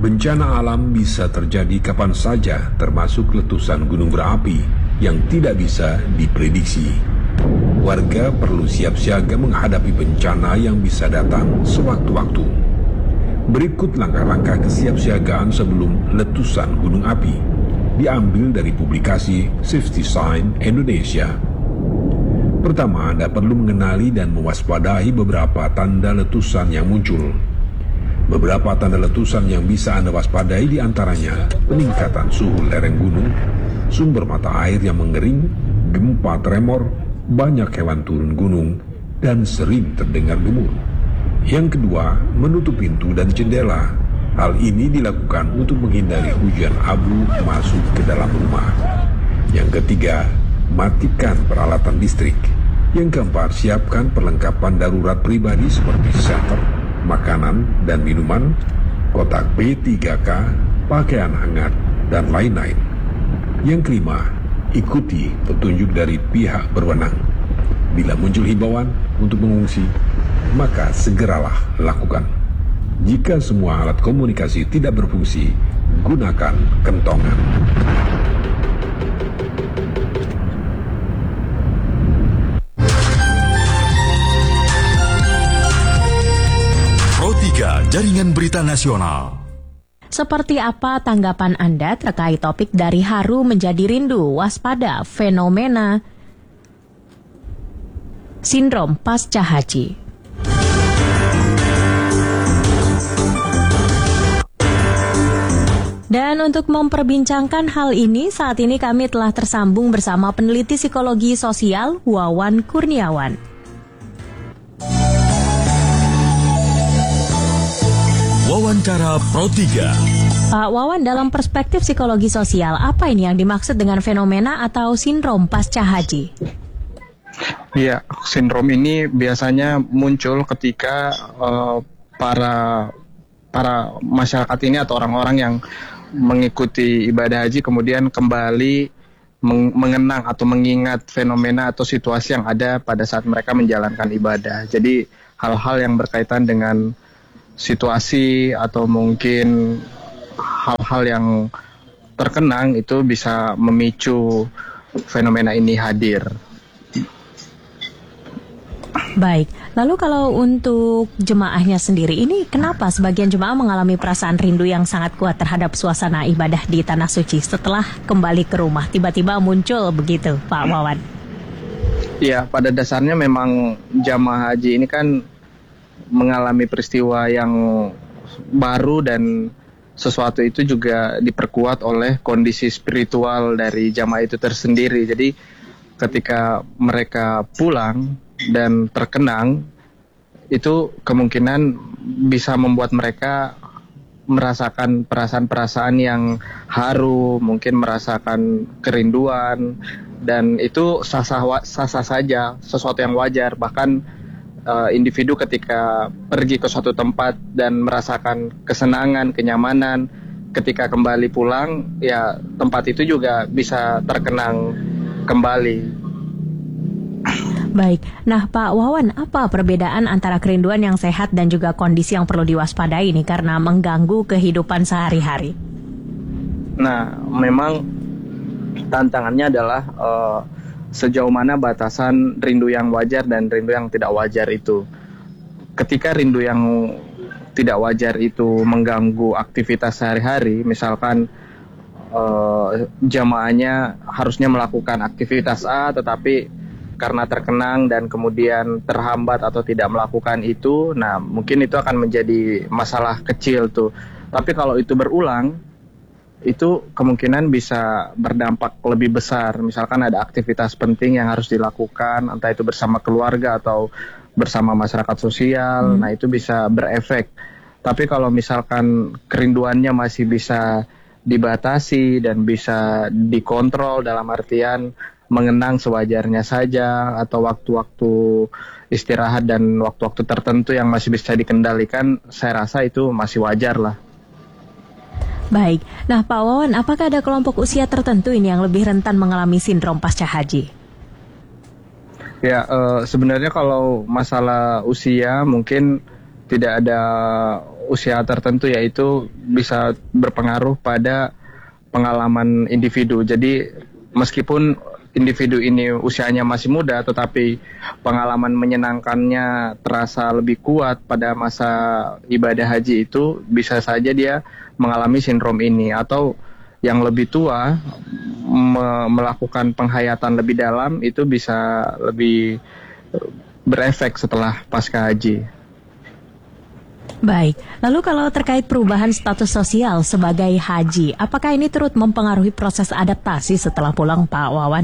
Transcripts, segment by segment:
Bencana alam bisa terjadi kapan saja, termasuk letusan gunung berapi yang tidak bisa diprediksi. Warga perlu siap siaga menghadapi bencana yang bisa datang sewaktu-waktu. Berikut langkah-langkah kesiapsiagaan sebelum letusan gunung api, diambil dari publikasi Safety Sign Indonesia. Pertama, Anda perlu mengenali dan mewaspadai beberapa tanda letusan yang muncul. Beberapa tanda letusan yang bisa Anda waspadai diantaranya peningkatan suhu lereng gunung, sumber mata air yang mengering, gempa tremor, banyak hewan turun gunung, dan sering terdengar gemuruh. Yang kedua, menutup pintu dan jendela. Hal ini dilakukan untuk menghindari hujan abu masuk ke dalam rumah. Yang ketiga, matikan peralatan listrik. Yang keempat, siapkan perlengkapan darurat pribadi seperti senter, makanan dan minuman, kotak P3K, pakaian hangat, dan lain-lain. Yang kelima, ikuti petunjuk dari pihak berwenang. Bila muncul himbauan untuk mengungsi, maka segeralah lakukan. Jika semua alat komunikasi tidak berfungsi, gunakan kentongan. Pro 3 Jaringan Berita Nasional. Seperti apa tanggapan Anda terkait topik dari haru menjadi rindu, waspada fenomena sindrom pasca haji? Dan untuk memperbincangkan hal ini, saat ini kami telah tersambung bersama peneliti psikologi sosial Wawan Kurniawan. Wawancara Pro 3. Pak Wawan, dalam perspektif psikologi sosial, apa ini yang dimaksud dengan fenomena atau sindrom pasca haji? Ya, sindrom ini biasanya muncul ketika para masyarakat ini atau orang-orang yang mengikuti ibadah haji kemudian kembali mengenang atau mengingat fenomena atau situasi yang ada pada saat mereka menjalankan ibadah. Jadi hal-hal yang berkaitan dengan situasi atau mungkin hal-hal yang terkenang itu bisa memicu fenomena ini hadir. Baik, lalu kalau untuk jemaahnya sendiri, ini kenapa sebagian jemaah mengalami perasaan rindu yang sangat kuat terhadap suasana ibadah di Tanah Suci setelah kembali ke rumah? Tiba-tiba muncul begitu, Pak Wawan. Ya, pada dasarnya memang jamaah haji ini kan mengalami peristiwa yang baru dan sesuatu itu juga diperkuat oleh kondisi spiritual dari jamaah itu tersendiri. Jadi ketika mereka pulang dan terkenang, itu kemungkinan bisa membuat mereka merasakan perasaan-perasaan yang haru, mungkin merasakan kerinduan, dan itu sah-sah saja, sesuatu yang wajar. Bahkan individu ketika pergi ke suatu tempat dan merasakan kesenangan, kenyamanan, ketika kembali pulang, ya tempat itu juga bisa terkenang kembali. Baik, nah Pak Wawan, apa perbedaan antara kerinduan yang sehat dan juga kondisi yang perlu diwaspadai ini karena mengganggu kehidupan sehari-hari? Nah, memang tantangannya adalah sejauh mana batasan rindu yang wajar dan rindu yang tidak wajar itu. Ketika rindu yang tidak wajar itu mengganggu aktivitas sehari-hari, misalkan jamaahnya harusnya melakukan aktivitas A tetapi karena terkenang dan kemudian terhambat atau tidak melakukan itu, nah mungkin itu akan menjadi masalah kecil tuh. Tapi kalau itu berulang, itu kemungkinan bisa berdampak lebih besar. Misalkan ada aktivitas penting yang harus dilakukan, entah itu bersama keluarga atau bersama masyarakat sosial, nah itu bisa berefek. Tapi kalau misalkan kerinduannya masih bisa dibatasi dan bisa dikontrol dalam artian mengenang sewajarnya saja atau waktu-waktu istirahat dan waktu-waktu tertentu yang masih bisa dikendalikan, saya rasa itu masih wajar lah. Baik, nah Pak Wawan, apakah ada kelompok usia tertentu ini yang lebih rentan mengalami sindrom pasca haji? Ya, sebenarnya kalau masalah usia mungkin tidak ada usia tertentu, yaitu bisa berpengaruh pada pengalaman individu. Jadi meskipun individu ini usianya masih muda, tetapi pengalaman menyenangkannya terasa lebih kuat pada masa ibadah haji itu, bisa saja dia mengalami sindrom ini. Atau yang lebih tua melakukan penghayatan lebih dalam, itu bisa lebih berefek setelah pasca haji. Baik, lalu kalau terkait perubahan status sosial sebagai haji, apakah ini turut mempengaruhi proses adaptasi setelah pulang, Pak Wawan?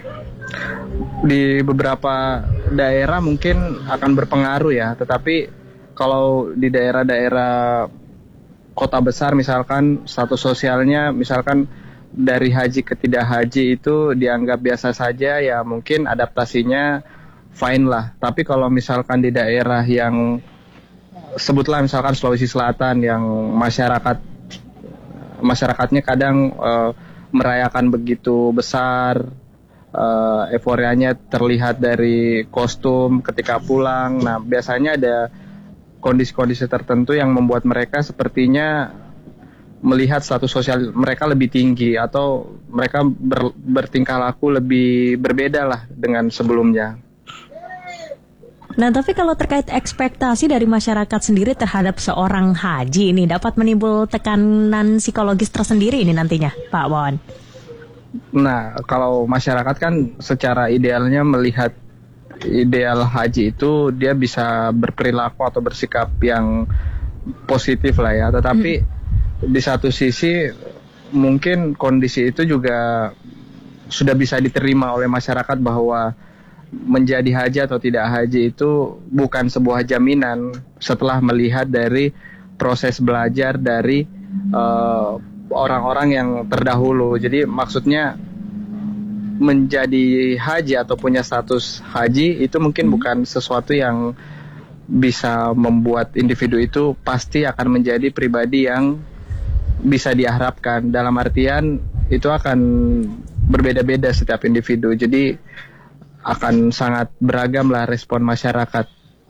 Di beberapa daerah mungkin akan berpengaruh ya, tetapi kalau di daerah-daerah kota besar misalkan status sosialnya misalkan dari haji ke tidak haji itu dianggap biasa saja, ya mungkin adaptasinya fine lah. Tapi kalau misalkan di daerah yang sebutlah misalkan Sulawesi Selatan yang masyarakatnya kadang merayakan begitu besar, euforianya terlihat dari kostum ketika pulang. Nah, biasanya ada kondisi-kondisi tertentu yang membuat mereka sepertinya melihat status sosial mereka lebih tinggi, atau mereka bertingkah laku lebih berbeda lah dengan sebelumnya. Nah, tapi kalau terkait ekspektasi dari masyarakat sendiri terhadap seorang haji ini dapat menimbul tekanan psikologis tersendiri ini nantinya, Pak Wawan? Nah, kalau masyarakat kan secara idealnya melihat ideal haji itu dia bisa berperilaku atau bersikap yang positif lah ya. Tetapi di satu sisi mungkin kondisi itu juga sudah bisa diterima oleh masyarakat bahwa menjadi haji atau tidak haji itu bukan sebuah jaminan setelah melihat dari proses belajar dari orang-orang yang terdahulu. Jadi maksudnya menjadi haji atau punya status haji itu mungkin bukan sesuatu yang bisa membuat individu itu pasti akan menjadi pribadi yang bisa diharapkan. Dalam artian itu akan berbeda-beda setiap individu. Jadi akan sangat beragam lah respon masyarakat.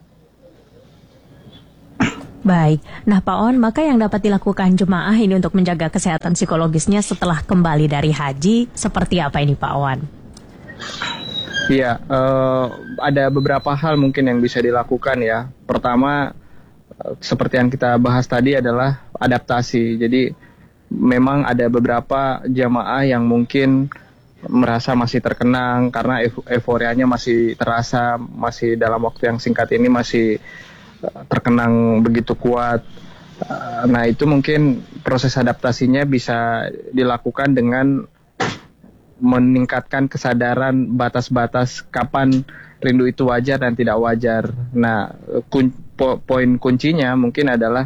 Baik, nah Pak On, maka yang dapat dilakukan jemaah ini untuk menjaga kesehatan psikologisnya setelah kembali dari haji, seperti apa ini Pak On? Iya, ada beberapa hal mungkin yang bisa dilakukan ya. Pertama, seperti yang kita bahas tadi adalah adaptasi. Jadi memang ada beberapa jamaah yang mungkin merasa masih terkenang karena euforianya masih terasa, masih dalam waktu yang singkat ini masih terkenang begitu kuat. Nah, itu mungkin proses adaptasinya bisa dilakukan dengan meningkatkan kesadaran batas-batas kapan rindu itu wajar dan tidak wajar. Nah, poin kuncinya mungkin adalah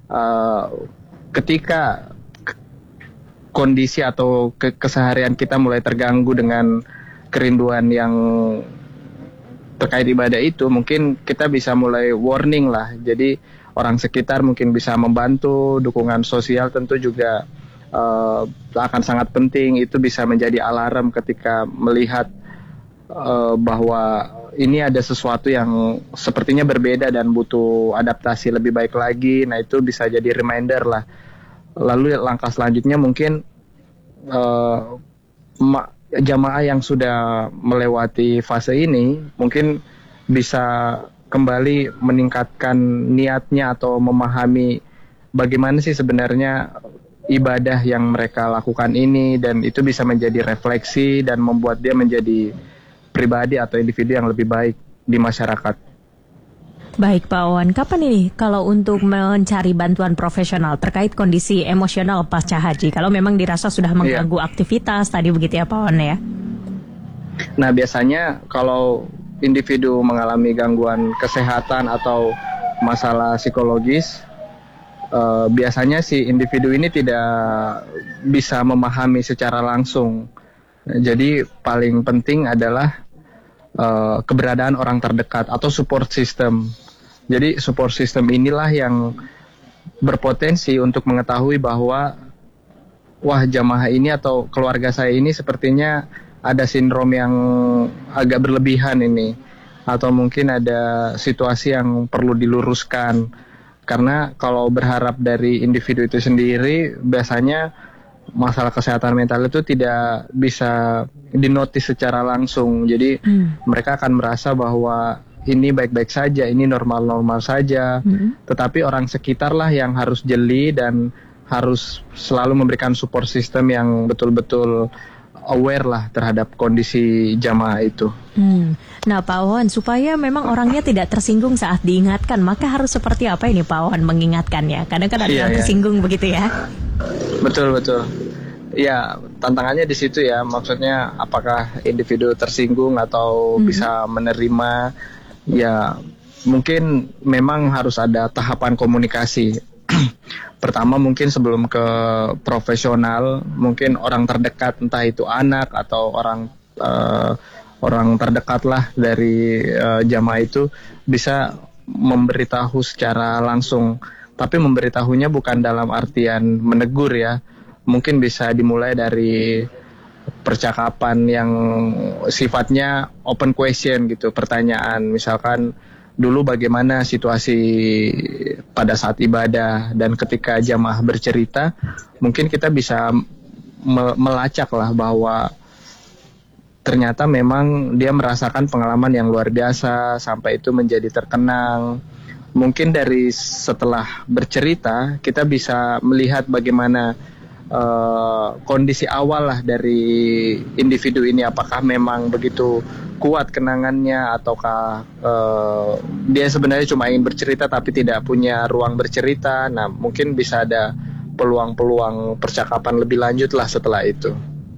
ketika kondisi atau keseharian kita mulai terganggu dengan kerinduan yang terkait ibadah itu, mungkin kita bisa mulai warning lah. Jadi orang sekitar mungkin bisa membantu, dukungan sosial tentu juga akan sangat penting. Itu bisa menjadi alarm ketika melihat bahwa ini ada sesuatu yang sepertinya berbeda dan butuh adaptasi lebih baik lagi. Nah, itu bisa jadi reminder lah. Lalu langkah selanjutnya mungkin jamaah yang sudah melewati fase ini mungkin bisa kembali meningkatkan niatnya atau memahami bagaimana sih sebenarnya ibadah yang mereka lakukan ini, dan itu bisa menjadi refleksi dan membuat dia menjadi pribadi atau individu yang lebih baik di masyarakat. Baik Pak Wawan, kapan ini kalau untuk mencari bantuan profesional terkait kondisi emosional pasca haji? Kalau memang dirasa sudah mengganggu aktivitas tadi begitu ya Pak Wawan ya? Nah, biasanya kalau individu mengalami gangguan kesehatan atau masalah psikologis, biasanya si individu ini tidak bisa memahami secara langsung. Jadi paling penting adalah keberadaan orang terdekat atau support system. Jadi support system inilah yang berpotensi untuk mengetahui bahwa wah, jamaah ini atau keluarga saya ini sepertinya ada sindrom yang agak berlebihan ini, atau mungkin ada situasi yang perlu diluruskan. Karena kalau berharap dari individu itu sendiri, biasanya masalah kesehatan mental itu tidak bisa dinotis secara langsung. Jadi mereka akan merasa bahwa ini baik-baik saja, ini normal-normal saja. Tetapi orang sekitar lah yang harus jeli dan harus selalu memberikan support system yang betul-betul aware lah terhadap kondisi jamaah itu. Nah Pak Wawan, supaya memang orangnya tidak tersinggung saat diingatkan, maka harus seperti apa ini Pak Wawan mengingatkannya? Kadang kan ada yang tersinggung begitu ya. Betul. Ya, tantangannya di situ ya. Maksudnya apakah individu tersinggung atau bisa menerima? Ya, mungkin memang harus ada tahapan komunikasi. Pertama mungkin sebelum ke profesional, mungkin orang terdekat, entah itu anak atau orang terdekat lah dari jamaah itu bisa memberitahu secara langsung. Tapi memberitahunya bukan dalam artian menegur ya. Mungkin bisa dimulai dari percakapan yang sifatnya open question gitu, pertanyaan. Misalkan dulu bagaimana situasi pada saat ibadah, dan ketika jamaah bercerita, mungkin kita bisa melacak lah bahwa ternyata memang dia merasakan pengalaman yang luar biasa sampai itu menjadi terkenang. Mungkin dari setelah bercerita kita bisa melihat bagaimana kondisi awal lah dari individu ini, apakah memang begitu kuat kenangannya ataukah dia sebenarnya cuma ingin bercerita tapi tidak punya ruang bercerita. Nah, mungkin bisa ada peluang-peluang percakapan lebih lanjut lah setelah itu.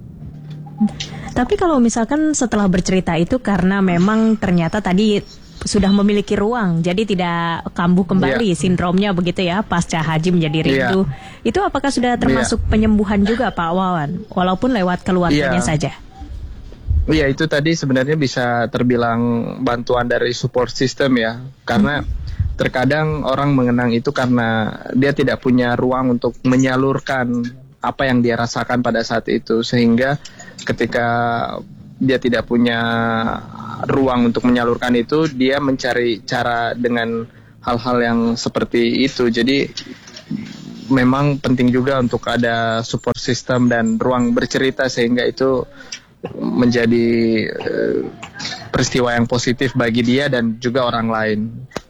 Tapi kalau misalkan setelah bercerita itu karena memang ternyata tadi sudah memiliki ruang, jadi tidak kambuh kembali sindromnya begitu ya, pasca haji menjadi rindu. Itu apakah sudah termasuk penyembuhan juga Pak Wawan, walaupun lewat keluarganya saja? Iya, itu tadi sebenarnya bisa terbilang bantuan dari support system ya, karena terkadang orang mengenang itu karena dia tidak punya ruang untuk menyalurkan apa yang dia rasakan pada saat itu, sehingga ketika dia tidak punya ruang untuk menyalurkan itu, dia mencari cara dengan hal-hal yang seperti itu. Jadi memang penting juga untuk ada support system dan ruang bercerita, sehingga itu menjadi peristiwa yang positif bagi dia dan juga orang lain.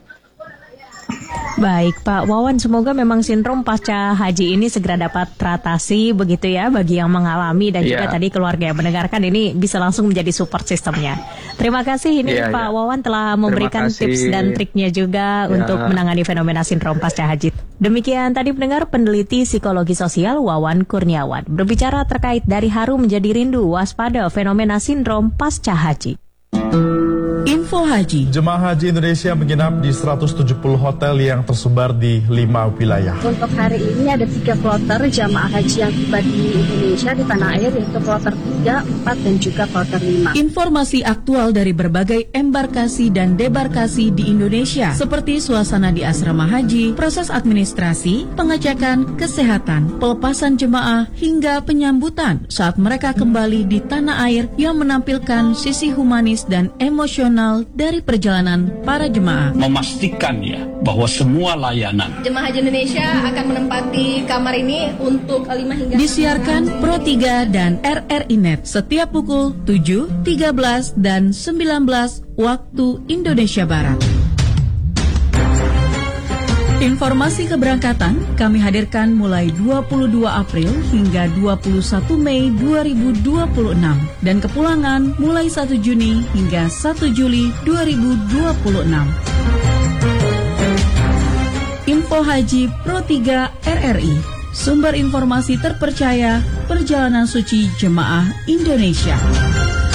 Baik Pak Wawan, semoga memang sindrom pasca haji ini segera dapat teratasi begitu ya bagi yang mengalami, dan juga tadi keluarga yang mendengarkan ini bisa langsung menjadi support sistemnya. Terima kasih ini Pak Wawan telah memberikan tips dan triknya juga untuk menangani fenomena sindrom pasca haji. Demikian tadi pendengar peneliti psikologi sosial Wawan Kurniawan berbicara terkait dari haru menjadi rindu, waspada fenomena sindrom pasca haji. Info Haji. Jemaah Haji Indonesia menginap di 170 hotel yang tersebar di 5 wilayah. Untuk hari ini ada 3 kloter jemaah haji yang tiba di Indonesia di tanah air, yaitu kloter 3, 4, dan juga kloter 5. Informasi aktual dari berbagai embarkasi dan debarkasi di Indonesia, seperti suasana di asrama haji, proses administrasi, pengecekan, kesehatan, pelepasan jemaah, hingga penyambutan saat mereka kembali di tanah air yang menampilkan sisi humanis dan emosional dari perjalanan para jemaah. Memastikan ya bahwa semua layanan Jemaah Haji Indonesia akan menempati kamar ini untuk 5 hingga disiarkan Pro 3 dan RRI Net setiap pukul 7, 13, dan 19 waktu Indonesia Barat. Informasi keberangkatan kami hadirkan mulai 22 April hingga 21 Mei 2026 dan kepulangan mulai 1 Juni hingga 1 Juli 2026. Info Haji Pro 3 RRI, sumber informasi terpercaya perjalanan suci jemaah Indonesia.